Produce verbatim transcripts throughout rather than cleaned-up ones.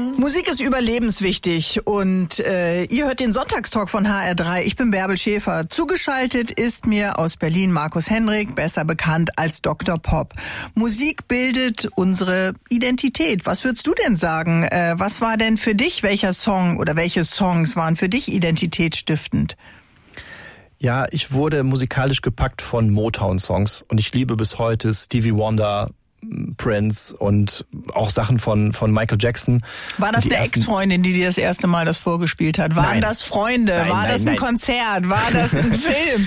Musik ist überlebenswichtig und äh, ihr hört den Sonntagstalk von H R drei. Ich bin Bärbel Schäfer. Zugeschaltet ist mir aus Berlin Markus Henrik, besser bekannt als Doktor Pop. Musik bildet unsere Identität. Was würdest du denn sagen? Äh, was war denn für dich, welcher Song oder welche Songs waren für dich identitätsstiftend? Ja, ich wurde musikalisch gepackt von Motown-Songs und ich liebe bis heute Stevie Wonder, Prince und auch Sachen von von Michael Jackson. War das die eine Ex-Freundin, die dir das erste Mal das vorgespielt hat? Waren nein. das Freunde? Nein, war nein, das ein nein. Konzert? War das ein Film?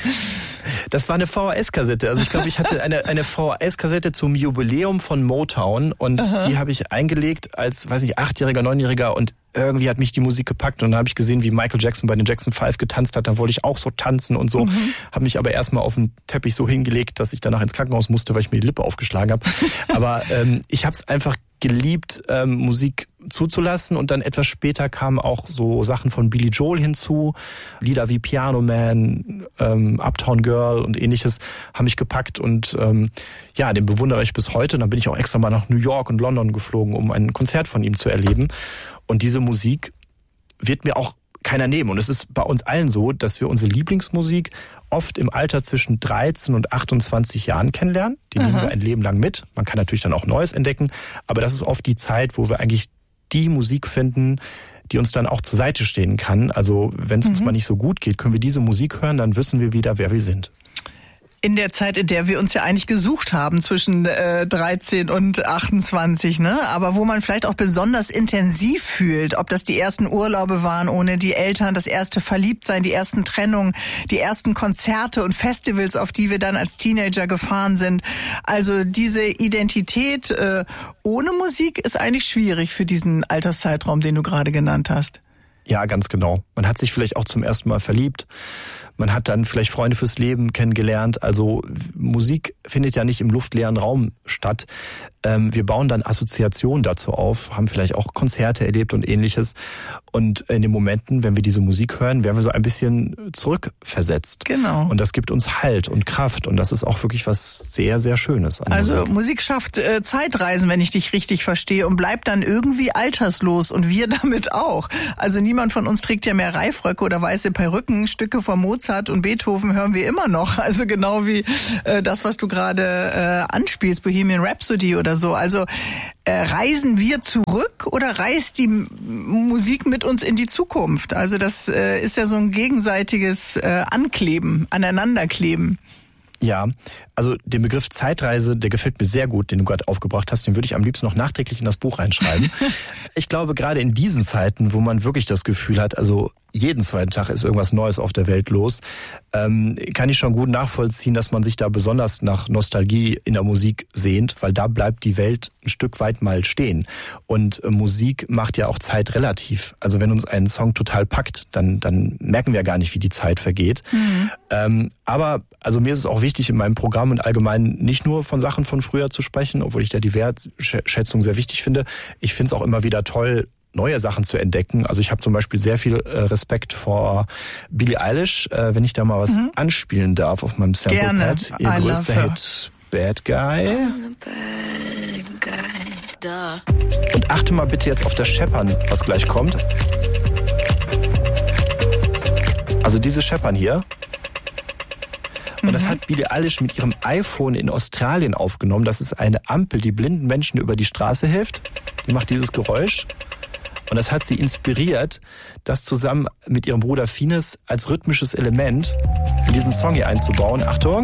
Das war eine V H S-Kassette. Also ich glaube, ich hatte eine eine V H S-Kassette zum Jubiläum von Motown und Aha. die habe ich eingelegt als, weiß nicht, achtjähriger, neunjähriger und irgendwie hat mich die Musik gepackt und dann habe ich gesehen, wie Michael Jackson bei den Jackson Five getanzt hat. Dann wollte ich auch so tanzen und so. Mhm. Habe mich aber erstmal auf den Teppich so hingelegt, dass ich danach ins Krankenhaus musste, weil ich mir die Lippe aufgeschlagen habe. aber ähm, ich habe es einfach geliebt, ähm, Musik zuzulassen und dann etwas später kamen auch so Sachen von Billy Joel hinzu. Lieder wie Piano Man, ähm, Uptown Girl und ähnliches haben mich gepackt und ähm, ja, den bewundere ich bis heute. Und dann bin ich auch extra mal nach New York und London geflogen, um ein Konzert von ihm zu erleben. Und diese Musik wird mir auch keiner nehmen. Und es ist bei uns allen so, dass wir unsere Lieblingsmusik oft im Alter zwischen dreizehn und achtundzwanzig Jahren kennenlernen. Die Aha. nehmen wir ein Leben lang mit. Man kann natürlich dann auch Neues entdecken. Aber das ist oft die Zeit, wo wir eigentlich die Musik finden, die uns dann auch zur Seite stehen kann. Also wenn es mhm. uns mal nicht so gut geht, können wir diese Musik hören, dann wissen wir wieder, wer wir sind. In der Zeit, in der wir uns ja eigentlich gesucht haben, zwischen äh, dreizehn und achtundzwanzig, ne? Aber wo man vielleicht auch besonders intensiv fühlt, ob das die ersten Urlaube waren ohne die Eltern, das erste Verliebtsein, die ersten Trennungen, die ersten Konzerte und Festivals, auf die wir dann als Teenager gefahren sind. Also diese Identität äh, ohne Musik ist eigentlich schwierig für diesen Alterszeitraum, den du gerade genannt hast. Ja, ganz genau. Man hat sich vielleicht auch zum ersten Mal verliebt. Man hat dann vielleicht Freunde fürs Leben kennengelernt. Also Musik findet ja nicht im luftleeren Raum statt. Ähm, wir bauen dann Assoziationen dazu auf, haben vielleicht auch Konzerte erlebt und ähnliches. Und in den Momenten, wenn wir diese Musik hören, werden wir so ein bisschen zurückversetzt. Genau. Und das gibt uns Halt und Kraft. Und das ist auch wirklich was sehr, sehr Schönes an Also Musik. Musik schafft äh, Zeitreisen, wenn ich dich richtig verstehe, und bleibt dann irgendwie alterslos. Und wir damit auch. Also niemand von uns trägt ja mehr Reifröcke oder weiße Perücken. Stücke von Mozart und Beethoven hören wir immer noch. Also genau wie äh, das, was du gerade äh, anspielst, Bohemian Rhapsody oder so. Also äh, reisen wir zurück oder reist die M- Musik mit uns in die Zukunft? Also das äh, ist ja so ein gegenseitiges äh, Ankleben, Aneinanderkleben. Ja, also den Begriff Zeitreise, der gefällt mir sehr gut, den du gerade aufgebracht hast. Den würde ich am liebsten noch nachträglich in das Buch reinschreiben. Ich glaube, gerade in diesen Zeiten, wo man wirklich das Gefühl hat, also jeden zweiten Tag ist irgendwas Neues auf der Welt los, ähm, kann ich schon gut nachvollziehen, dass man sich da besonders nach Nostalgie in der Musik sehnt, weil da bleibt die Welt ein Stück weit mal stehen. Und äh, Musik macht ja auch Zeit relativ. Also wenn uns ein Song total packt, dann, dann merken wir gar nicht, wie die Zeit vergeht. Mhm. Ähm, aber also mir ist es auch wichtig, in meinem Programm und allgemein nicht nur von Sachen von früher zu sprechen, obwohl ich da die Wertschätzung sehr wichtig finde. Ich finde es auch immer wieder toll, neue Sachen zu entdecken. Also ich habe zum Beispiel sehr viel äh, Respekt vor Billie Eilish, äh, wenn ich da mal was mhm. anspielen darf auf meinem Sample-Pad. Ihr I größter Hit, Bad Guy. Und achte mal bitte jetzt auf das Scheppern, was gleich kommt. Also dieses Scheppern hier. Und das hat Billie Eilish mit ihrem iPhone in Australien aufgenommen. Das ist eine Ampel, die blinden Menschen über die Straße hilft. Die macht dieses Geräusch. Und das hat sie inspiriert, das zusammen mit ihrem Bruder Finnes als rhythmisches Element in diesen Song hier einzubauen. Achtung!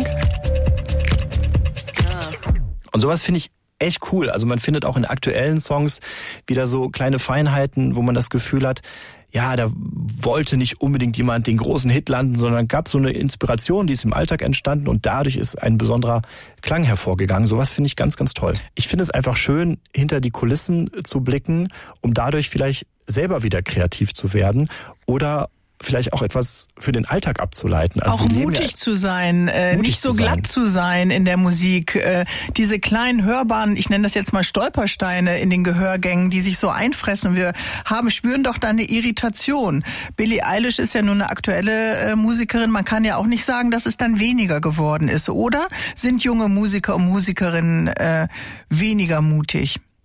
Und sowas finde ich echt cool. Also man findet auch in aktuellen Songs wieder so kleine Feinheiten, wo man das Gefühl hat, ja, da wollte nicht unbedingt jemand den großen Hit landen, sondern gab so eine Inspiration, die ist im Alltag entstanden und dadurch ist ein besonderer Klang hervorgegangen. Sowas finde ich ganz, ganz toll. Ich finde es einfach schön, hinter die Kulissen zu blicken, um dadurch vielleicht selber wieder kreativ zu werden oder vielleicht auch etwas für den Alltag abzuleiten. Also auch mutig ja, zu sein, äh, mutig nicht so zu glatt zu sein in der Musik. Äh, diese kleinen hörbaren, ich nenne das jetzt mal Stolpersteine in den Gehörgängen, die sich so einfressen. Wir haben, spüren doch da eine Irritation. Billie Eilish ist ja nun eine aktuelle äh, Musikerin. Man kann ja auch nicht sagen, dass es dann weniger geworden ist, oder? Sind junge Musiker und Musikerinnen äh, weniger mutig?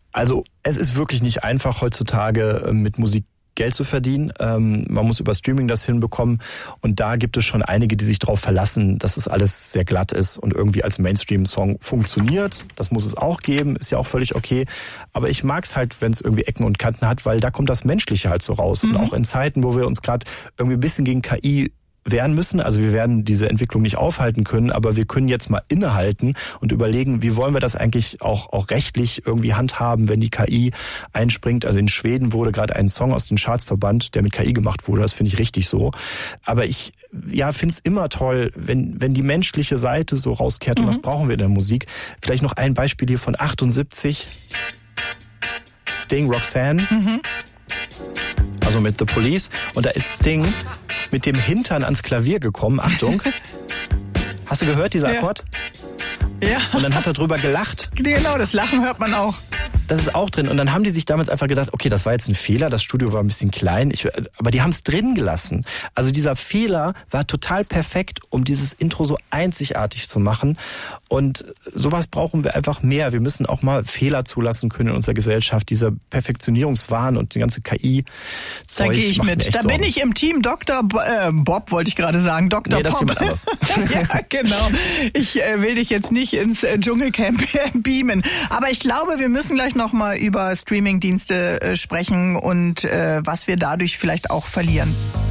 Also es ist wirklich nicht einfach heutzutage mit Musik Geld zu verdienen. Ähm, man muss über Streaming das hinbekommen und da gibt es schon einige, die sich darauf verlassen, dass es alles sehr glatt ist und irgendwie als Mainstream-Song funktioniert. Das muss es auch geben, ist ja auch völlig okay. Aber ich mag es halt, wenn es irgendwie Ecken und Kanten hat, weil da kommt das Menschliche halt so raus. Mhm. Und auch in Zeiten, wo wir uns gerade irgendwie ein bisschen gegen K I wehren müssen. Also wir werden diese Entwicklung nicht aufhalten können, aber wir können jetzt mal innehalten und überlegen, wie wollen wir das eigentlich auch, auch rechtlich irgendwie handhaben, wenn die K I einspringt. Also in Schweden wurde gerade ein Song aus den Charts verbannt, der mit K I gemacht wurde. Das finde ich richtig so. Aber ich ja, finde es immer toll, wenn, wenn die menschliche Seite so rauskehrt. Mhm. Und das brauchen wir in der Musik. Vielleicht noch ein Beispiel hier von achtundsiebzig. Sting, Roxanne. Mhm. Also mit The Police. Und da ist Sting mit dem Hintern ans Klavier gekommen. Achtung. Hast du gehört, dieser Akkord? Ja. Ja. Und dann hat er drüber gelacht. Genau, das Lachen hört man auch. Das ist auch drin. Und dann haben die sich damals einfach gedacht, okay, das war jetzt ein Fehler, das Studio war ein bisschen klein, ich, aber die haben es drin gelassen. Also dieser Fehler war total perfekt, um dieses Intro so einzigartig zu machen. Und sowas brauchen wir einfach mehr. Wir müssen auch mal Fehler zulassen können in unserer Gesellschaft. Dieser Perfektionierungswahn und die ganze K I-Zeug. Da gehe ich mit. Da bin ich im Team Doktor Bo- äh, Bob, wollte ich gerade sagen. Doktor Nee, das ist jemand anderes. Ja, genau. Ich äh, will dich jetzt nicht ins äh, Dschungelcamp beamen. Aber ich glaube, wir müssen gleich noch mal über Streamingdienste äh, sprechen und äh, was wir dadurch vielleicht auch verlieren.